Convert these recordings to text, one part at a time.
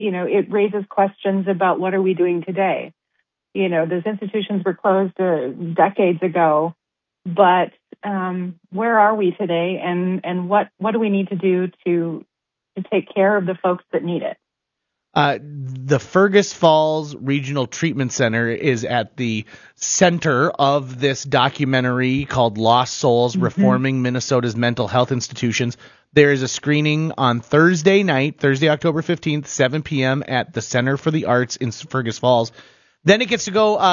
it raises questions about what are we doing today. Those institutions were closed decades ago, but where are we today, and what do we need to do to take care of the folks that need it? The Fergus Falls Regional Treatment Center is at the center of this documentary called Lost Souls, Reforming Minnesota's Mental Health Institutions. There is a screening on Thursday night, Thursday, October 15th, 7 p.m. at the Center for the Arts in Fergus Falls. Then it gets to go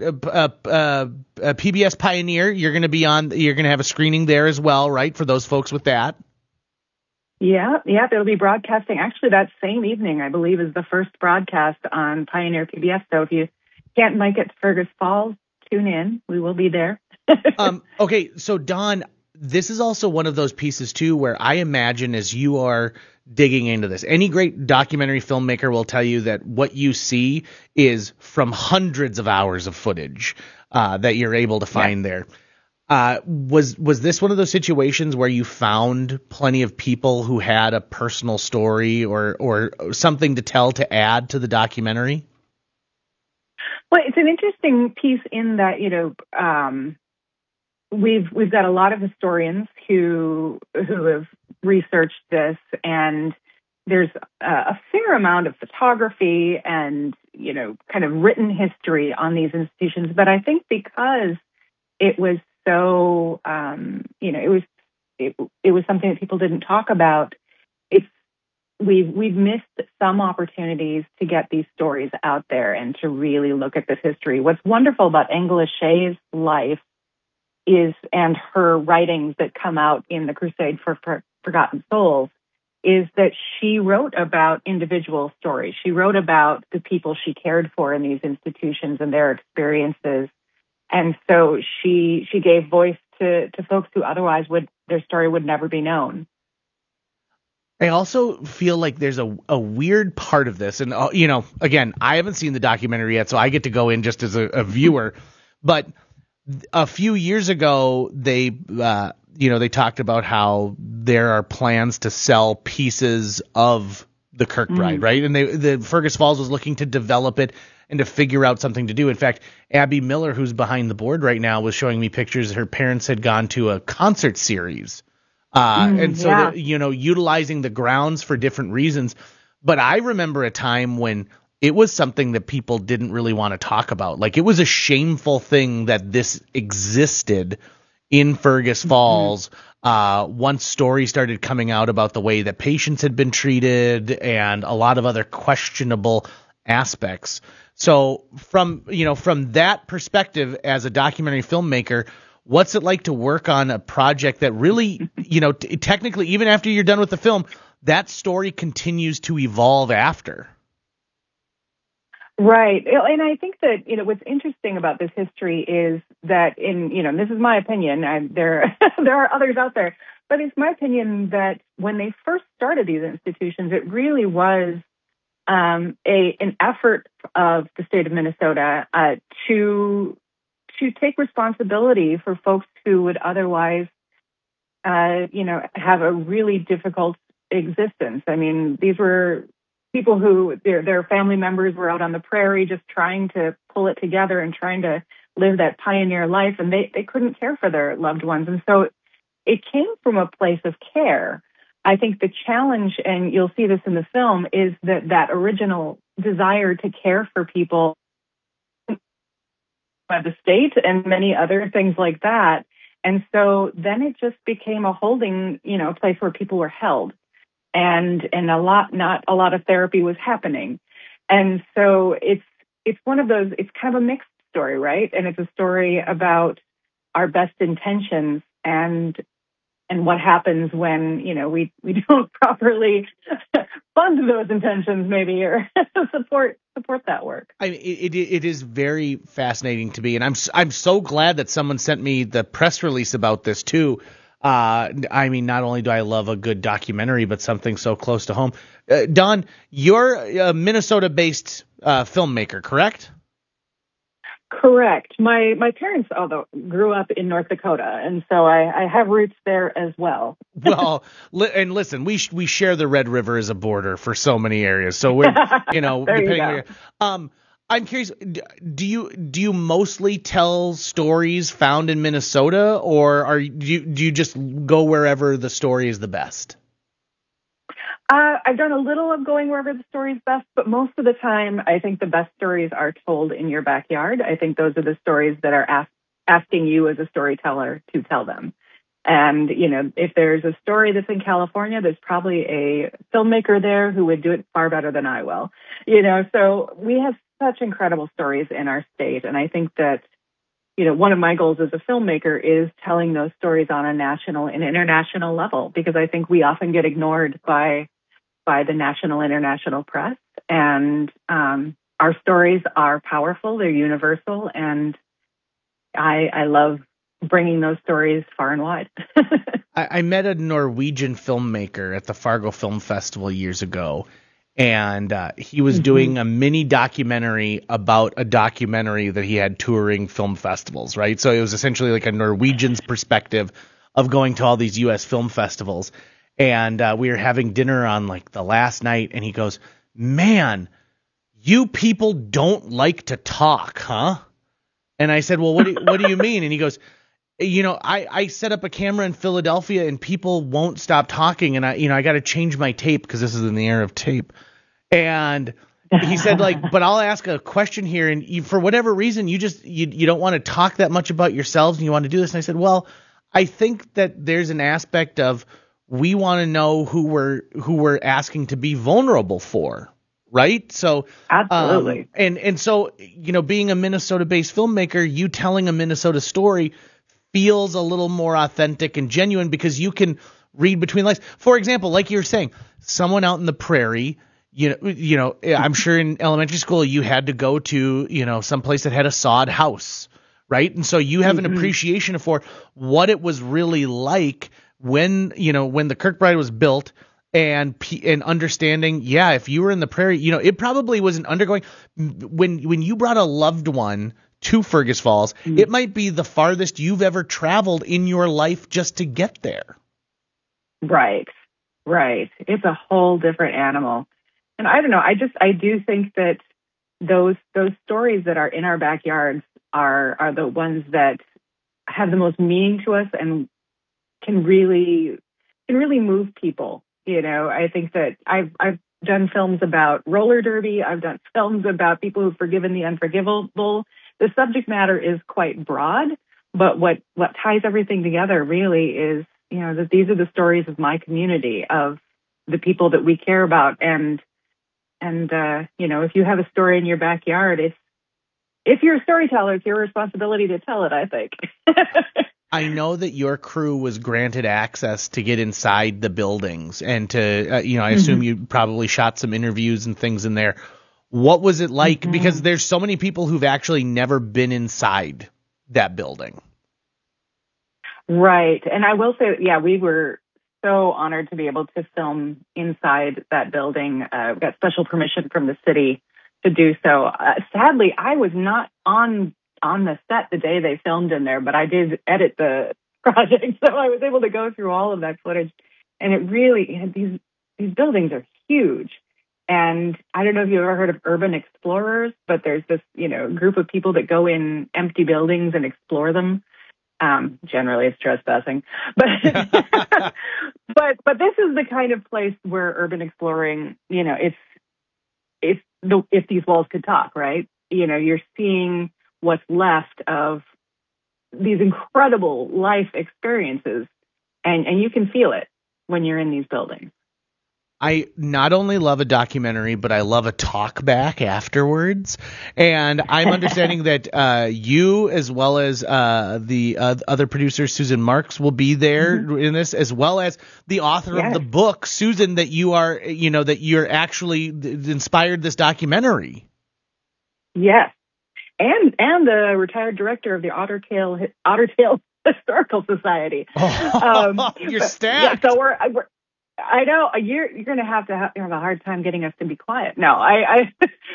PBS Pioneer. You're going to have a screening there as well, right, for those folks with that? Yeah, it'll be broadcasting. Actually, that same evening, I believe, is the first broadcast on Pioneer PBS. So if you can't make it to Fergus Falls, tune in. We will be there. Okay, so Dawn, this is also one of those pieces, too, where I imagine as you are digging into this, any great documentary filmmaker will tell you that what you see is from hundreds of hours of footage that you're able to find there. Was this one of those situations where you found plenty of people who had a personal story or something to tell to add to the documentary? Well, it's an interesting piece in that, we've got a lot of historians who have researched this, and there's a fair amount of photography and, kind of written history on these institutions. But I think because it was so, it was something that people didn't talk about. We've missed some opportunities to get these stories out there and to really look at this history. What's wonderful about Angela Shea's life and her writings that come out in the Crusade for Forgotten Souls is that she wrote about individual stories. She wrote about the people she cared for in these institutions and their experiences. And so she gave voice to folks who otherwise their story would never be known. I also feel like there's a weird part of this. And, again, I haven't seen the documentary yet, so I get to go in just as a viewer. But a few years ago, they talked about how there are plans to sell pieces of the Kirkbride, right? And the Fergus Falls was looking to develop it and to figure out something to do. In fact, Abby Miller, who's behind the board right now, was showing me pictures. Her parents had gone to a concert series. And so, they're, utilizing the grounds for different reasons. But I remember a time when it was something that people didn't really want to talk about. Like, it was a shameful thing that this existed in Fergus Falls. Once stories started coming out about the way that patients had been treated and a lot of other questionable aspects. So from that perspective, as a documentary filmmaker, what's it like to work on a project that really, technically, even after you're done with the film, that story continues to evolve after? Right. And I think that, what's interesting about this history is that this is my opinion, there are others out there, but it's my opinion that when they first started these institutions, it really was an effort of the state of Minnesota to take responsibility for folks who would otherwise, have a really difficult existence. I mean, these were people who their family members were out on the prairie just trying to pull it together and trying to live that pioneer life, and they couldn't care for their loved ones. And so it came from a place of care. I think the challenge, and you'll see this in the film, is that original desire to care for people by the state and many other things like that. And so then it just became a holding, place where people were held. And not a lot of therapy was happening. And so it's one of those, it's kind of a mixed story, right? And it's a story about our best intentions and what happens when, we don't properly fund those intentions maybe, or support that work. I mean, it is very fascinating to me. And I'm so glad that someone sent me the press release about this too. I mean, not only do I love a good documentary, but something so close to home. Dawn, you're a Minnesota-based filmmaker, correct? Correct. My parents, although grew up in North Dakota, and so I have roots there as well. Well, and listen, we share the Red River as a border for so many areas. So we're, depending on I'm curious, do you mostly tell stories found in Minnesota, or do you just go wherever the story is the best? I've done a little of going wherever the story is best, but most of the time, I think the best stories are told in your backyard. I think those are the stories that are asking you as a storyteller to tell them. And, if there's a story that's in California, there's probably a filmmaker there who would do it far better than I will. So we have such incredible stories in our state. And I think that, one of my goals as a filmmaker is telling those stories on a national and international level, because I think we often get ignored by the national, international press. And our stories are powerful. They're universal. And I love bringing those stories far and wide. I met a Norwegian filmmaker at the Fargo Film Festival years ago, and he was doing a mini documentary about a documentary that he had touring film festivals, right? So it was essentially like a Norwegian's perspective of going to all these U.S. film festivals. And we were having dinner on like the last night, and he goes, "Man, you people don't like to talk, huh?" And I said, "Well, what do you mean?" And he goes, I set up a camera in Philadelphia and people won't stop talking, and I got to change my tape because this is in the era of tape. And he said, but I'll ask a question here, and for whatever reason, you don't want to talk that much about yourselves, and you want to do this. And I said, well, I think that there's an aspect of we want to know who we're asking to be vulnerable for. Right. So absolutely. And so, being a Minnesota-based filmmaker, you telling a Minnesota story feels a little more authentic and genuine because you can read between lines. For example, like you were saying, someone out in the prairie, I'm sure in elementary school you had to go to, some place that had a sod house, right? And so you have an appreciation for what it was really like when the Kirkbride was built, and understanding, if you were in the prairie, it probably wasn't undergoing when you brought a loved one to Fergus Falls, it might be the farthest you've ever traveled in your life just to get there. Right. It's a whole different animal. And I don't know, I do think that those stories that are in our backyards are the ones that have the most meaning to us and can really move people. I think that I've done films about roller derby. I've done films about people who've forgiven the unforgivable. The subject matter is quite broad, but what ties everything together really is, that these are the stories of my community, of the people that we care about. And if you have a story in your backyard, if you're a storyteller, it's your responsibility to tell it, I think. I know that your crew was granted access to get inside the buildings and to, I assume you probably shot some interviews and things in there. What was it like? Because there's so many people who've actually never been inside that building. Right. And I will say, we were so honored to be able to film inside that building. We got special permission from the city to do so. Sadly, I was not on the set the day they filmed in there, but I did edit the project, so I was able to go through all of that footage. And it really, these buildings are huge. And I don't know if you've ever heard of urban explorers, but there's this, group of people that go in empty buildings and explore them. Generally it's trespassing, but but this is the kind of place where urban exploring, if these walls could talk, right? You're seeing what's left of these incredible life experiences, and you can feel it when you're in these buildings. I not only love a documentary, but I love a talk back afterwards. And I'm understanding that you, as well as the other producer, Susan Marks, will be there in this, as well as the author of the book, Susan, that you are, that you're actually inspired this documentary. Yes. And the retired director of the Otter Tail Historical Society. You're stacked. Yeah, so I know you're going to have a hard time getting us to be quiet. No,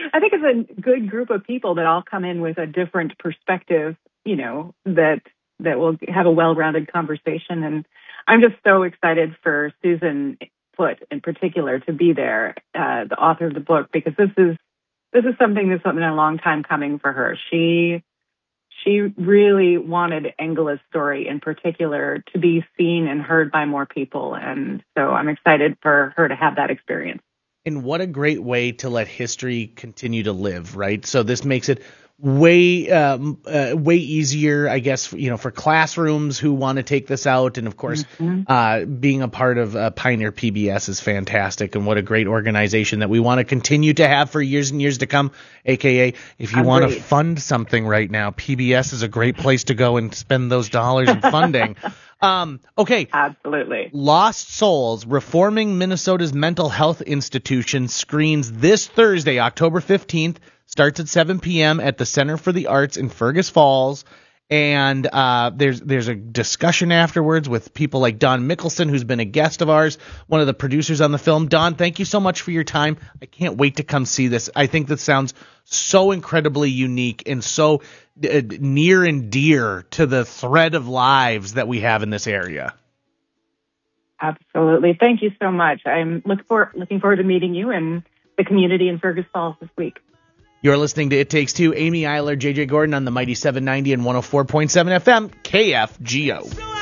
I think it's a good group of people that all come in with a different perspective, that will have a well-rounded conversation. And I'm just so excited for Susan Foote in particular to be there, the author of the book, because this is something that's been a long time coming for her. She really wanted Angela's story in particular to be seen and heard by more people. And so I'm excited for her to have that experience. And what a great way to let history continue to live, right? So this makes it way easier, I guess, for classrooms who want to take this out. And of course, being a part of Pioneer PBS is fantastic. And what a great organization that we want to continue to have for years and years to come. AKA, if you want to fund something right now, PBS is a great place to go and spend those dollars in funding. Okay. Absolutely. Lost Souls, Reforming Minnesota's Mental Health Institution screens this Thursday, October 15th. Starts at 7 p.m. at the Center for the Arts in Fergus Falls. And there's a discussion afterwards with people like Don Mickelson, who's been a guest of ours, one of the producers on the film. Don, thank you so much for your time. I can't wait to come see this. I think this sounds so incredibly unique and so near and dear to the thread of lives that we have in this area. Absolutely. Thank you so much. I'm looking forward to meeting you and the community in Fergus Falls this week. You're listening to It Takes Two. Amy Eiler, JJ Gordon on the Mighty 790 and 104.7 FM, KFGO.